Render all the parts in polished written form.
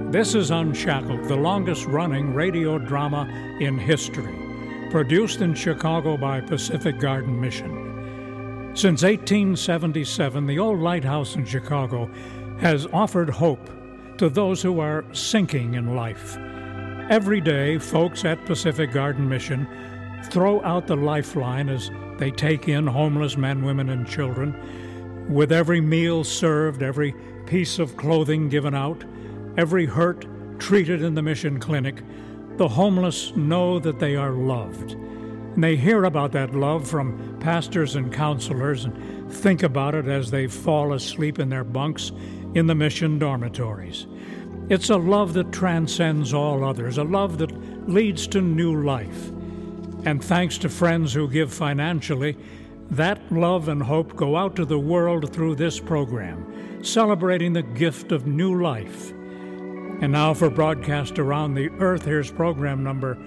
This is Unshackled, the longest-running radio drama in history, produced in Chicago by Pacific Garden Mission. Since 1877, the old lighthouse in Chicago has offered hope to those who are sinking in life. Every day, folks at Pacific Garden Mission throw out the lifeline as they take in homeless men, women, and children. With every meal served, every piece of clothing given out, every hurt treated in the mission clinic, the homeless know that they are loved. And they hear about that love from pastors and counselors and think about it as they fall asleep in their bunks in the mission dormitories. It's a love that transcends all others, a love that leads to new life. And thanks to friends who give financially, that love and hope go out to the world through this program, celebrating the gift of new life. And now for broadcast around the earth, here's program number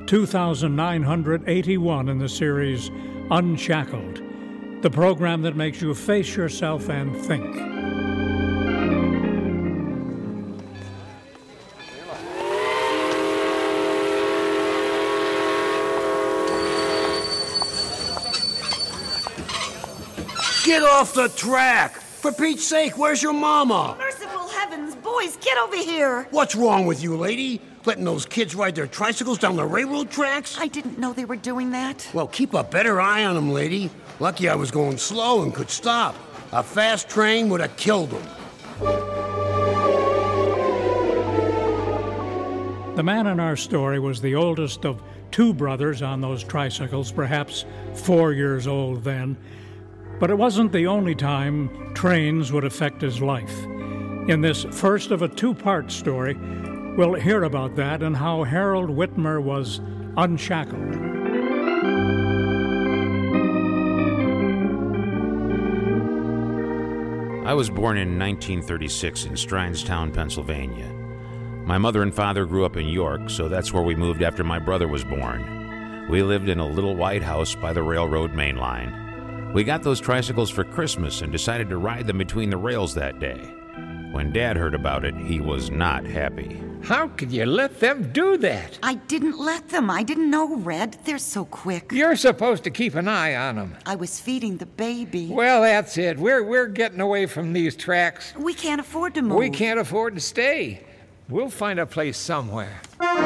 2981 in the series Unshackled, the program that makes you face yourself and think. Get off the track! For Pete's sake, where's your mama? Merciful heavens, boys, get over here! What's wrong with you, lady? Letting those kids ride their tricycles down the railroad tracks? I didn't know they were doing that. Well, keep a better eye on them, lady. Lucky I was going slow and could stop. A fast train would have killed them. The man in our story was the oldest of two brothers on those tricycles, perhaps 4 years old then. But it wasn't the only time trains would affect his life. In this first of a two-part story, we'll hear about that and how Harold Whitmer was unshackled. I was born in 1936 in Steinstown, Pennsylvania. My mother and father grew up in York, so that's where we moved after my brother was born. We lived in a little white house by the railroad main line. We got those tricycles for Christmas and decided to ride them between the rails that day. When Dad heard about it, he was not happy. How could you let them do that? I didn't let them. I didn't know, Red. They're so quick. You're supposed to keep an eye on them. I was feeding the baby. Well, that's it. We're getting away from these tracks. We can't afford to move. We can't afford to stay. We'll find a place somewhere.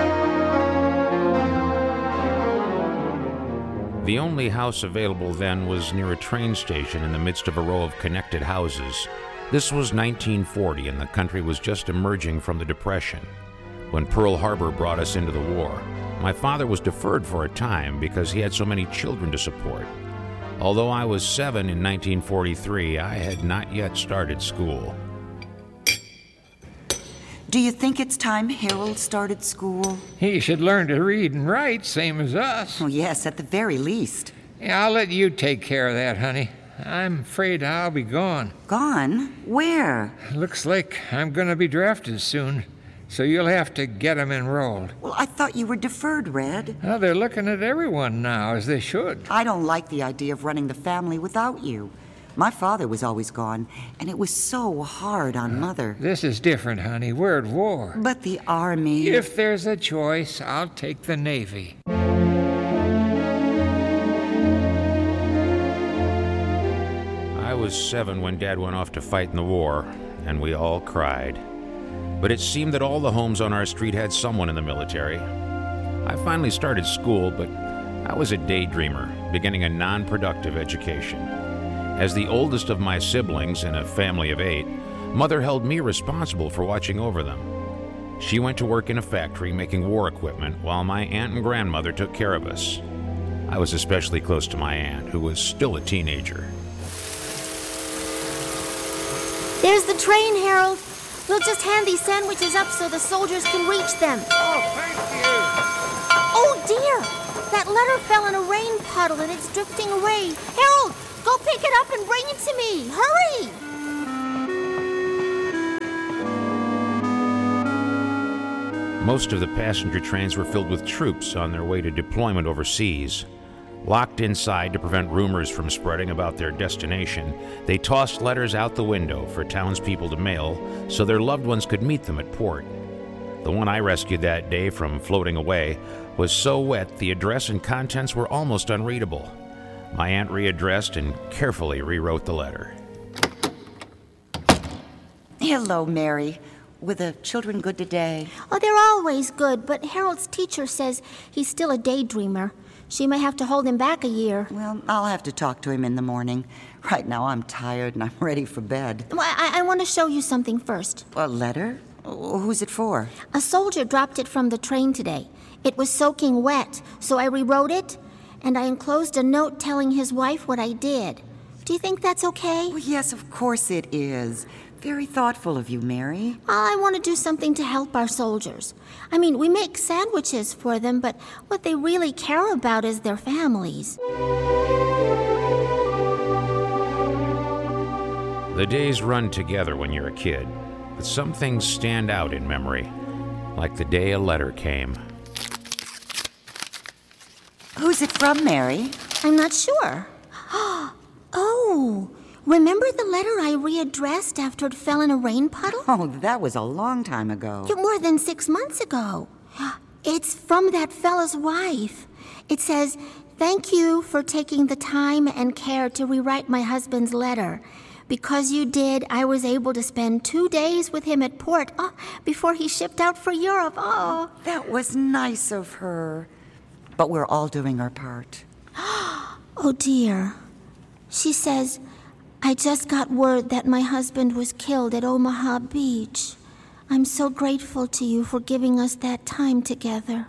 The only house available then was near a train station in the midst of a row of connected houses. This was 1940, and the country was just emerging from the Depression. When Pearl Harbor brought us into the war, my father was deferred for a time because he had so many children to support. Although I was 7 in 1943, I had not yet started school. Do you think it's time Harold started school? He should learn to read and write, same as us. Oh, yes, at the very least. Yeah, I'll let you take care of that, honey. I'm afraid I'll be gone. Gone? Where? Looks like I'm going to be drafted soon, so you'll have to get him enrolled. Well, I thought you were deferred, Red. Well, they're looking at everyone now, as they should. I don't like the idea of running the family without you. My father was always gone, and it was so hard on Mother. This is different, honey. We're at war. But the Army... If there's a choice, I'll take the Navy. I was 7 when Dad went off to fight in the war, and we all cried. But it seemed that all the homes on our street had someone in the military. I finally started school, but I was a daydreamer, beginning a non-productive education. As the oldest of my siblings in a family of 8, Mother held me responsible for watching over them. She went to work in a factory making war equipment while my aunt and grandmother took care of us. I was especially close to my aunt, who was still a teenager. There's the train, Harold. We'll just hand these sandwiches up so the soldiers can reach them. Oh, thank you. Oh, dear. That letter fell in a rain puddle and it's drifting away. Harold, go pick it up and bring it to me. Hurry! Most of the passenger trains were filled with troops on their way to deployment overseas. Locked inside to prevent rumors from spreading about their destination, they tossed letters out the window for townspeople to mail so their loved ones could meet them at port. The one I rescued that day from floating away was so wet the address and contents were almost unreadable. My aunt readdressed and carefully rewrote the letter. Hello, Mary. Were the children good today? Oh, they're always good, but Harold's teacher says he's still a daydreamer. She may have to hold him back a year. Well, I'll have to talk to him in the morning. Right now I'm tired and I'm ready for bed. Well, I want to show you something first. A letter? Who's it for? A soldier dropped it from the train today. It was soaking wet, so I rewrote it, and I enclosed a note telling his wife what I did. Do you think that's okay? Well, yes, of course it is. Very thoughtful of you, Mary. I want to do something to help our soldiers. I mean, we make sandwiches for them, but what they really care about is their families. The days run together when you're a kid, but some things stand out in memory, like the day a letter came. Who's it from, Mary? I'm not sure. Oh, remember the letter I readdressed after it fell in a rain puddle? Oh, that was a long time ago. More than 6 months ago. It's from that fella's wife. It says, "Thank you for taking the time and care to rewrite my husband's letter. Because you did, I was able to spend 2 days with him at port before he shipped out for Europe." Oh, that was nice of her. But we're all doing our part. Oh, dear. She says, "I just got word that my husband was killed at Omaha Beach. I'm so grateful to you for giving us that time together."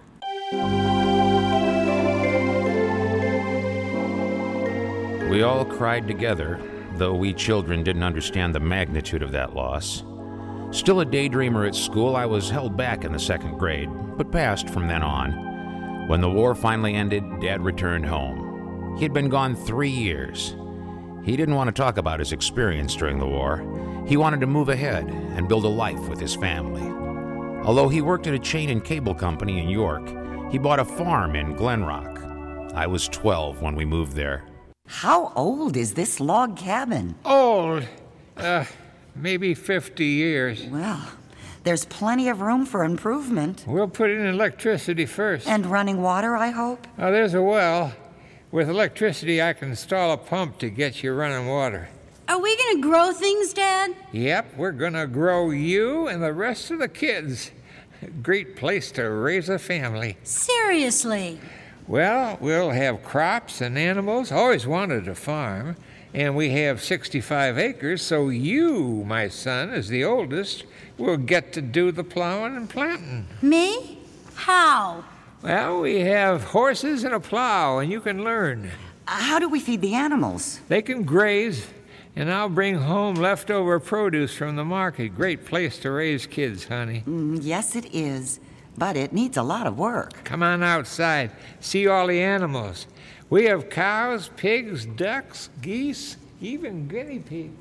We all cried together, though we children didn't understand the magnitude of that loss. Still a daydreamer at school, I was held back in the 2nd grade, but passed from then on. When the war finally ended, Dad returned home. He had been gone 3 years. He didn't want to talk about his experience during the war. He wanted to move ahead and build a life with his family. Although he worked at a chain and cable company in York, he bought a farm in Glen Rock. I was 12 when we moved there. How old is this log cabin? Old. Maybe 50 years. Well, there's plenty of room for improvement. We'll put in electricity first. And running water, I hope? There's a well. With electricity, I can install a pump to get you running water. Are we going to grow things, Dad? Yep, we're going to grow you and the rest of the kids. Great place to raise a family. Seriously? Well, we'll have crops and animals. Always wanted a farm. And we have 65 acres, so you, my son, as the oldest, will get to do the plowing and planting. Me? How? Well, we have horses and a plow, and you can learn. How do we feed the animals? They can graze, and I'll bring home leftover produce from the market. Great place to raise kids, honey. Yes, it is. But it needs a lot of work. Come on outside. See all the animals. We have cows, pigs, ducks, geese, even guinea pigs.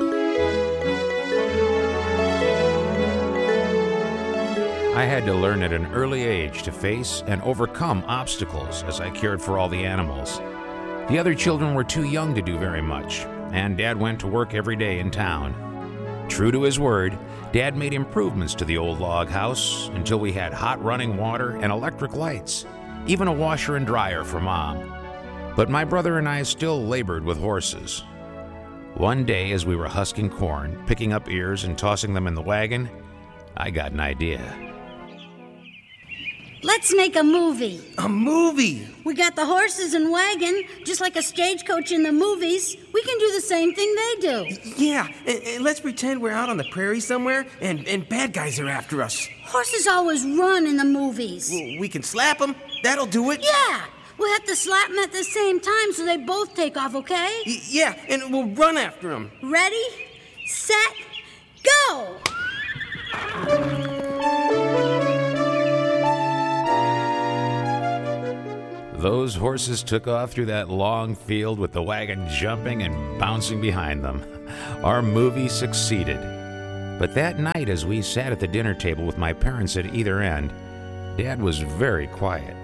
I had to learn at an early age to face and overcome obstacles as I cared for all the animals. The other children were too young to do very much, and Dad went to work every day in town. True to his word, Dad made improvements to the old log house until we had hot running water and electric lights, even a washer and dryer for Mom. But my brother and I still labored with horses. One day, as we were husking corn, picking up ears and tossing them in the wagon, I got an idea. Let's make a movie. A movie? We got the horses and wagon, just like a stagecoach in the movies. We can do the same thing they do. Yeah, and let's pretend we're out on the prairie somewhere and bad guys are after us. Horses always run in the movies. Well, we can slap them. That'll do it. Yeah, we'll have to slap them at the same time so they both take off, okay? Yeah, and we'll run after them. Ready, set, go! Those horses took off through that long field with the wagon jumping and bouncing behind them. Our movie succeeded. But that night, as we sat at the dinner table with my parents at either end, Dad was very quiet.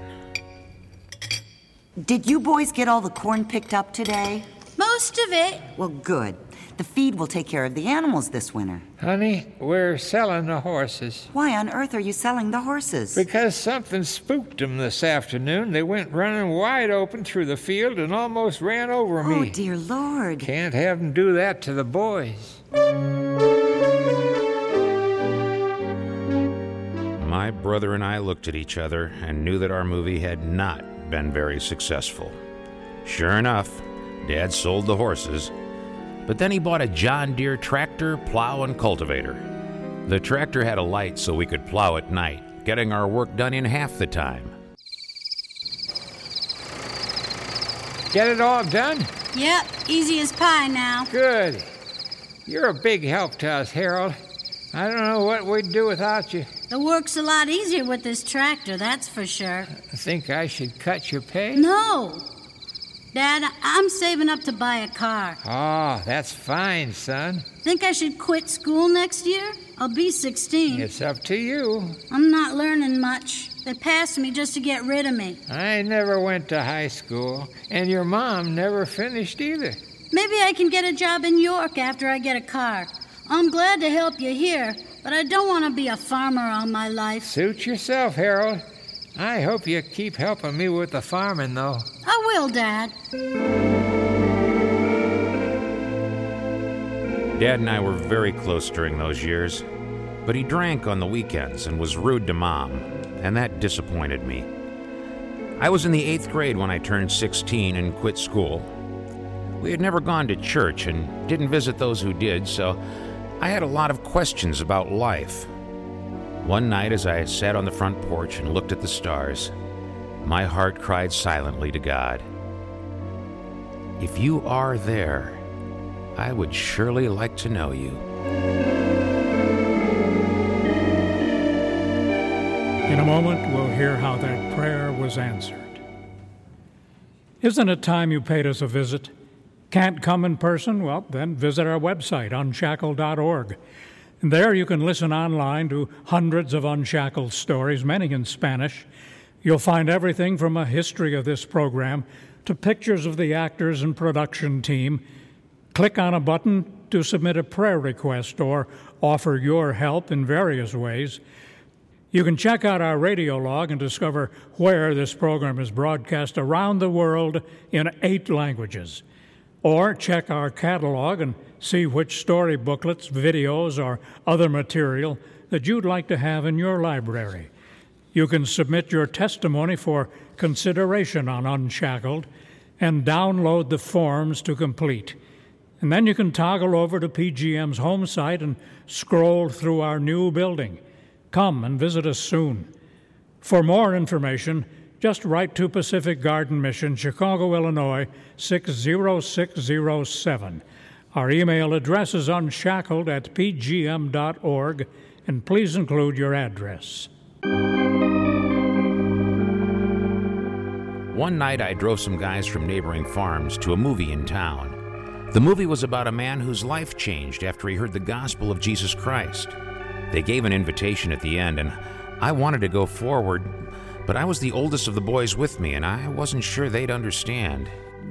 Did you boys get all the corn picked up today? Most of it. Well, good. The feed will take care of the animals this winter. Honey, we're selling the horses. Why on earth are you selling the horses? Because something spooked them this afternoon. They went running wide open through the field and almost ran over me. Oh, dear Lord. Can't have them do that to the boys. My brother and I looked at each other and knew that our movie had not been very successful. Sure enough, Dad sold the horses, but then he bought a John Deere tractor, plow, and cultivator. The tractor had a light so we could plow at night, getting our work done in half the time. Get it all done? Yep, easy as pie now. Good. You're a big help to us, Harold. I don't know what we'd do without you. The work's a lot easier with this tractor, that's for sure. I think I should cut your pay? No. Dad, I'm saving up to buy a car. Oh, that's fine, son. Think I should quit school next year? I'll be 16. It's up to you. I'm not learning much. They passed me just to get rid of me. I never went to high school, and your mom never finished either. Maybe I can get a job in York after I get a car. I'm glad to help you here, but I don't want to be a farmer all my life. Suit yourself, Harold. I hope you keep helping me with the farming, though. I will, Dad. Dad and I were very close during those years, but he drank on the weekends and was rude to Mom, and that disappointed me. I was in the 8th grade when I turned 16 and quit school. We had never gone to church and didn't visit those who did, so I had a lot of questions about life. One night as I sat on the front porch and looked at the stars, my heart cried silently to God. If you are there, I would surely like to know you. In a moment, we'll hear how that prayer was answered. Isn't it time you paid us a visit? Can't come in person? Well, then visit our website, unshackled.org. And there you can listen online to hundreds of Unshackled stories, many in Spanish. You'll find everything from a history of this program to pictures of the actors and production team. Click on a button to submit a prayer request or offer your help in various ways. You can check out our radio log and discover where this program is broadcast around the world in 8 languages. Or check our catalog and see which story booklets, videos, or other material that you'd like to have in your library. You can submit your testimony for consideration on Unshackled and download the forms to complete. And then you can toggle over to PGM's home site and scroll through our new building. Come and visit us soon. For more information, just write to Pacific Garden Mission, Chicago, Illinois, 60607. Our email address is unshackled@pgm.org, and please include your address. One night I drove some guys from neighboring farms to a movie in town. The movie was about a man whose life changed after he heard the gospel of Jesus Christ. They gave an invitation at the end, and I wanted to go forward, but I was the oldest of the boys with me, and I wasn't sure they'd understand.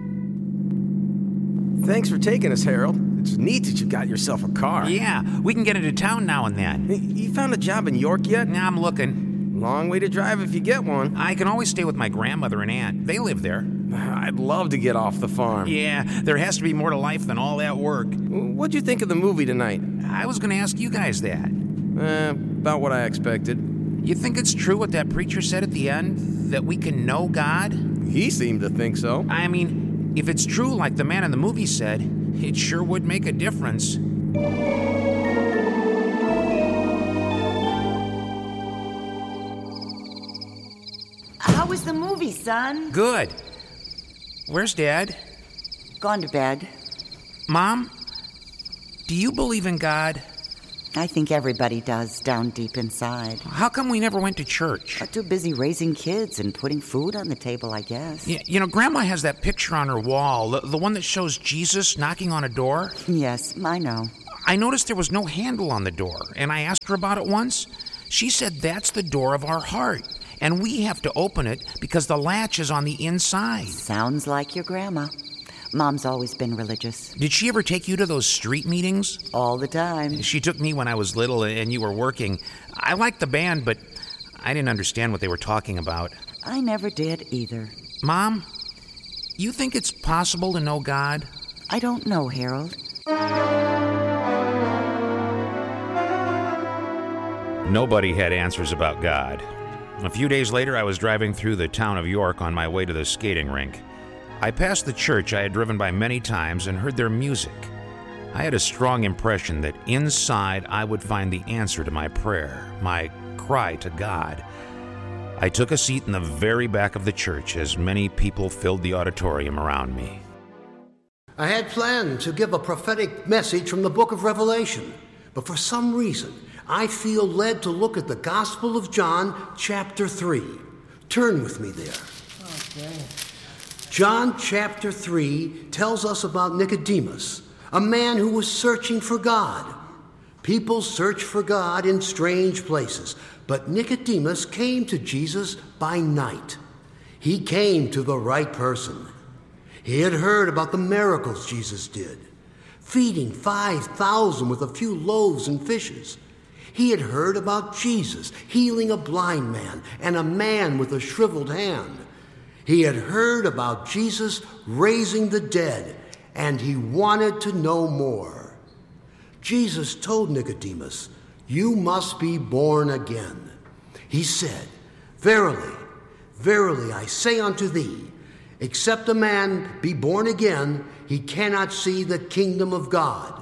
Thanks for taking us, Harold. It's neat that you got yourself a car. Yeah, we can get into town now and then. Hey, you found a job in York yet? Nah, I'm looking. Long way to drive if you get one. I can always stay with my grandmother and aunt. They live there. I'd love to get off the farm. Yeah, there has to be more to life than all that work. What'd you think of the movie tonight? I was going to ask you guys that. About what I expected. You think it's true what that preacher said at the end? That we can know God? He seemed to think so. I mean, if it's true like the man in the movie said, it sure would make a difference. How was the movie, son? Good. Where's Dad? Gone to bed. Mom, do you believe in God? I think everybody does, down deep inside. How come we never went to church? Too busy raising kids and putting food on the table, I guess. Yeah, you know, Grandma has that picture on her wall, the one that shows Jesus knocking on a door. Yes, I know. I noticed there was no handle on the door, and I asked her about it once. She said that's the door of our heart, and we have to open it because the latch is on the inside. Sounds like your grandma. Mom's always been religious. Did she ever take you to those street meetings? All the time. She took me when I was little and you were working. I liked the band, but I didn't understand what they were talking about. I never did either. Mom, you think it's possible to know God? I don't know, Harold. Nobody had answers about God. A few days later, I was driving through the town of York on my way to the skating rink. I passed the church I had driven by many times and heard their music. I had a strong impression that inside I would find the answer to my prayer, my cry to God. I took a seat in the very back of the church as many people filled the auditorium around me. I had planned to give a prophetic message from the book of Revelation, but for some reason, I feel led to look at the Gospel of John, chapter 3. Turn with me there. Okay. John chapter 3 tells us about Nicodemus, a man who was searching for God. People search for God in strange places, but Nicodemus came to Jesus by night. He came to the right person. He had heard about the miracles Jesus did, feeding 5,000 with a few loaves and fishes. He had heard about Jesus healing a blind man and a man with a shriveled hand. He had heard about Jesus raising the dead, and he wanted to know more. Jesus told Nicodemus, "You must be born again." He said, "Verily, verily, I say unto thee, except a man be born again, he cannot see the kingdom of God."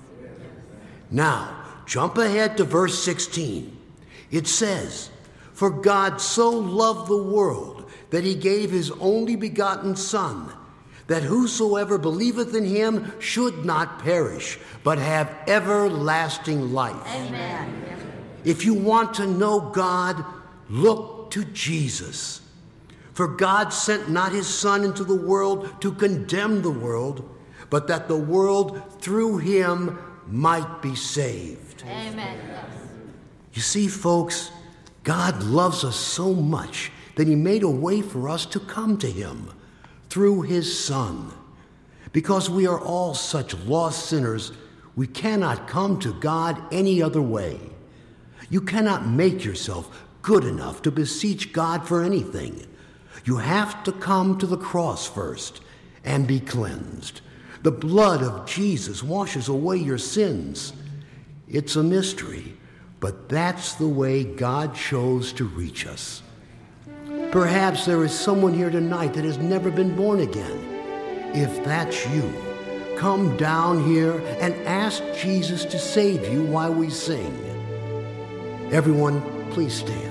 Now, jump ahead to verse 16. It says, "For God so loved the world that he gave his only begotten Son, that whosoever believeth in him should not perish, but have everlasting life." Amen. If you want to know God, look to Jesus. For God sent not his Son into the world to condemn the world, but that the world through him might be saved. Amen. You see, folks, God loves us so much that he made a way for us to come to him through his Son. Because we are all such lost sinners, we cannot come to God any other way. You cannot make yourself good enough to beseech God for anything. You have to come to the cross first and be cleansed. The blood of Jesus washes away your sins. It's a mystery, but that's the way God chose to reach us. Perhaps there is someone here tonight that has never been born again. If that's you, come down here and ask Jesus to save you while we sing. Everyone, please stand.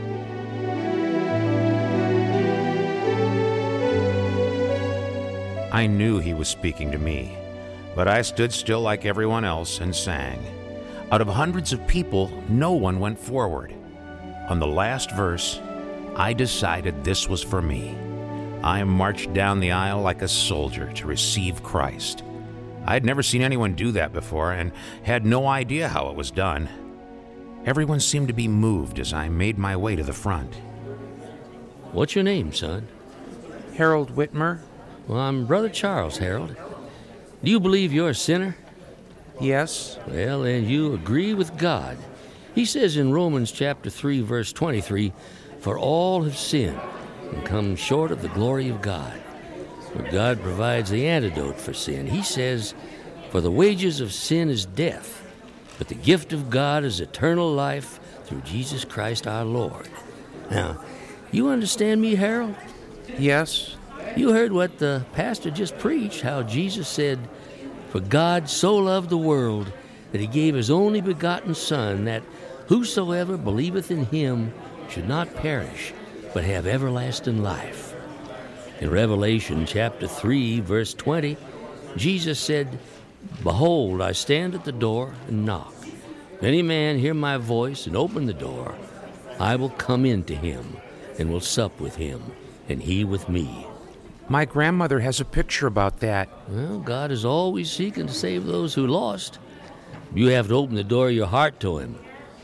I knew he was speaking to me, but I stood still like everyone else and sang. Out of hundreds of people, no one went forward. On the last verse, I decided this was for me. I marched down the aisle like a soldier to receive Christ. I had never seen anyone do that before and had no idea how it was done. Everyone seemed to be moved as I made my way to the front. What's your name, son? Harold Whitmer? Well, I'm Brother Charles, Harold. Do you believe you're a sinner? Yes. Well, then you agree with God. He says in Romans chapter 3, verse 23, "For all have sinned and come short of the glory of God." But God provides the antidote for sin. He says, "For the wages of sin is death, but the gift of God is eternal life through Jesus Christ our Lord." Now, you understand me, Harold? Yes. You heard what the pastor just preached, how Jesus said, "For God so loved the world that he gave his only begotten Son, that whosoever believeth in him should not perish, but have everlasting life." In Revelation chapter 3, verse 20, Jesus said, "Behold, I stand at the door and knock. If any man hear my voice and open the door, I will come in to him and will sup with him, and he with me." My grandmother has a picture about that. Well, God is always seeking to save those who lost. You have to open the door of your heart to him.